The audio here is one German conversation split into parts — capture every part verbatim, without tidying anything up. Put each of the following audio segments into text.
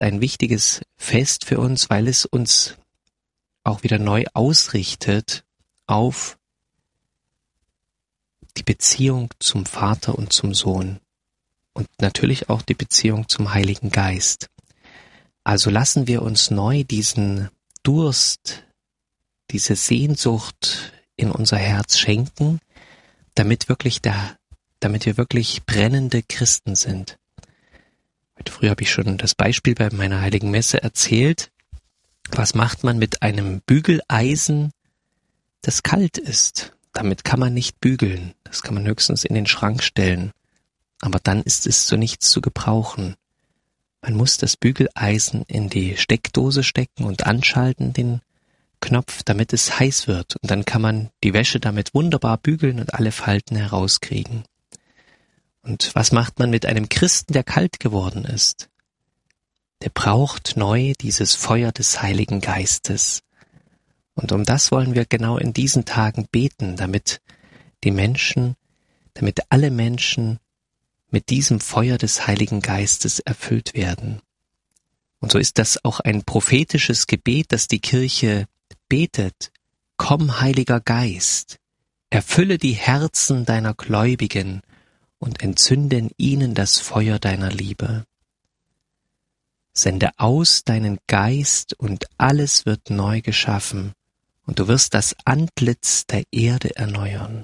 ein wichtiges Fest für uns, weil es uns auch wieder neu ausrichtet auf die Beziehung zum Vater und zum Sohn und natürlich auch die Beziehung zum Heiligen Geist. Also lassen wir uns neu diesen Durst, diese Sehnsucht in unser Herz schenken, damit wirklich der, damit wir wirklich brennende Christen sind. Heute früh habe ich schon das Beispiel bei meiner Heiligen Messe erzählt. Was macht man mit einem Bügeleisen, das kalt ist? Damit kann man nicht bügeln. Das kann man höchstens in den Schrank stellen. Aber dann ist es zu nichts zu gebrauchen. Man muss das Bügeleisen in die Steckdose stecken und anschalten, den Knopf, damit es heiß wird. Und dann kann man die Wäsche damit wunderbar bügeln und alle Falten herauskriegen. Und was macht man mit einem Christen, der kalt geworden ist? Der braucht neu dieses Feuer des Heiligen Geistes. Und um das wollen wir genau in diesen Tagen beten, damit die Menschen, damit alle Menschen mit diesem Feuer des Heiligen Geistes erfüllt werden. Und so ist das auch ein prophetisches Gebet, das die Kirche betet. Komm, Heiliger Geist, erfülle die Herzen deiner Gläubigen und entzünde in ihnen das Feuer deiner Liebe. Sende aus deinen Geist und alles wird neu geschaffen und du wirst das Antlitz der Erde erneuern.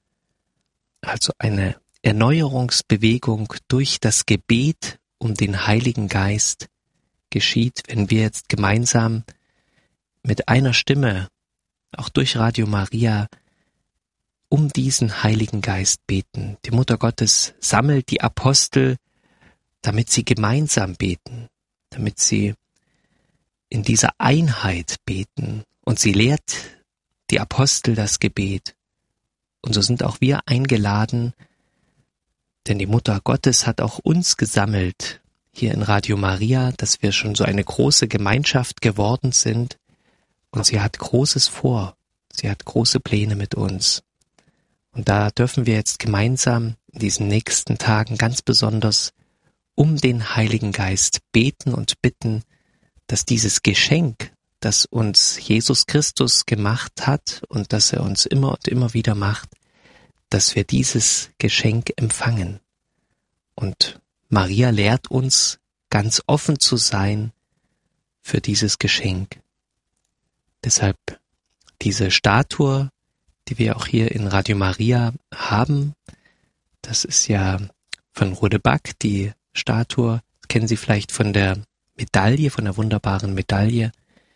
Also eine Erneuerungsbewegung durch das Gebet um den Heiligen Geist geschieht, wenn wir jetzt gemeinsam mit einer Stimme, auch durch Radio Maria, um diesen Heiligen Geist beten. Die Mutter Gottes sammelt die Apostel, damit sie gemeinsam beten, damit sie in dieser Einheit beten. Und sie lehrt die Apostel das Gebet. Und so sind auch wir eingeladen, denn die Mutter Gottes hat auch uns gesammelt, hier in Radio Maria, dass wir schon so eine große Gemeinschaft geworden sind. Und sie hat Großes vor. Sie hat große Pläne mit uns. Und da dürfen wir jetzt gemeinsam in diesen nächsten Tagen ganz besonders um den Heiligen Geist beten und bitten, dass dieses Geschenk, das uns Jesus Christus gemacht hat und das er uns immer und immer wieder macht, dass wir dieses Geschenk empfangen. Und Maria lehrt uns, ganz offen zu sein für dieses Geschenk. Deshalb diese Statue, die wir auch hier in Radio Maria haben, das ist ja von Rodeback, die Statue, das kennen Sie vielleicht von der Medaille, von der wunderbaren Medaille.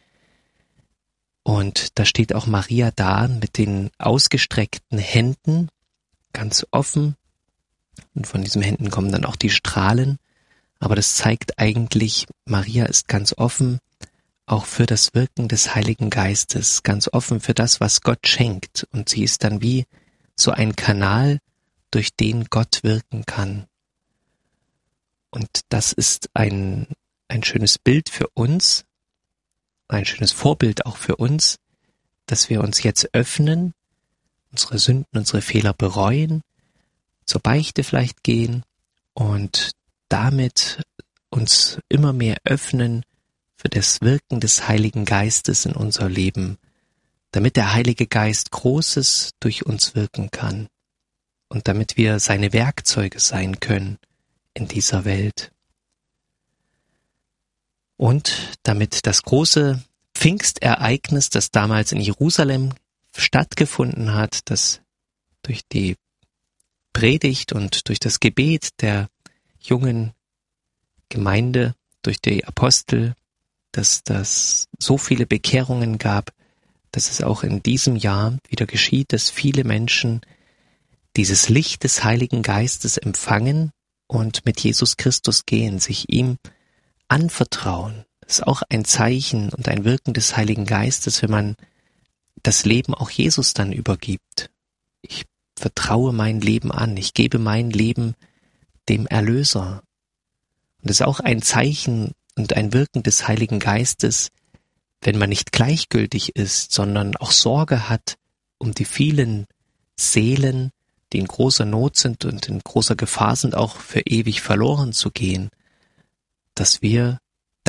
Und da steht auch Maria da mit den ausgestreckten Händen, ganz offen. Und von diesen Händen kommen dann auch die Strahlen. Aber das zeigt eigentlich, Maria ist ganz offen, auch für das Wirken des Heiligen Geistes, ganz offen für das, was Gott schenkt. Und sie ist dann wie so ein Kanal, durch den Gott wirken kann. Und das ist ein, ein schönes Bild für uns, ein schönes Vorbild auch für uns, dass wir uns jetzt öffnen, unsere Sünden, unsere Fehler bereuen, zur Beichte vielleicht gehen und damit uns immer mehr öffnen für das Wirken des Heiligen Geistes in unser Leben, damit der Heilige Geist Großes durch uns wirken kann und damit wir seine Werkzeuge sein können in dieser Welt. Und damit das große Pfingstereignis, das damals in Jerusalem stattgefunden hat, das durch die Predigt und durch das Gebet der jungen Gemeinde, durch die Apostel, dass das so viele Bekehrungen gab, dass es auch in diesem Jahr wieder geschieht, dass viele Menschen dieses Licht des Heiligen Geistes empfangen und mit Jesus Christus gehen, sich ihm anvertrauen. Das ist auch ein Zeichen und ein Wirken des Heiligen Geistes, wenn man das Leben auch Jesus dann übergibt. Ich vertraue mein Leben an, ich gebe mein Leben dem Erlöser. Und das ist auch ein Zeichen und ein Wirken des Heiligen Geistes, wenn man nicht gleichgültig ist, sondern auch Sorge hat um die vielen Seelen, die in großer Not sind und in großer Gefahr sind, auch für ewig verloren zu gehen, dass wir